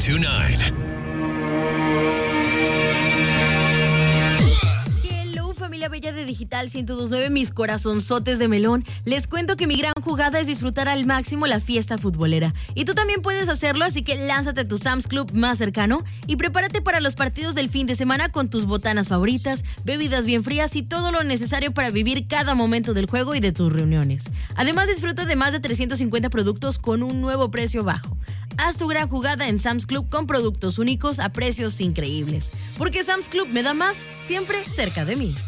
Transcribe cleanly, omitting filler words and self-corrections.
1029. Familia bella de Digital 1029, mis corazonzotes de melón. Les cuento que mi gran jugada es disfrutar al máximo la fiesta futbolera. Y tú también puedes hacerlo, así que lánzate a tu Sam's Club más cercano y prepárate para los partidos del fin de semana con tus botanas favoritas, bebidas bien frías y todo lo necesario para vivir cada momento del juego y de tus reuniones. Además, disfruta de más de 350 productos con un nuevo precio bajo. Haz tu gran jugada en Sam's Club con productos únicos a precios increíbles. Porque Sam's Club me da más siempre cerca de mí.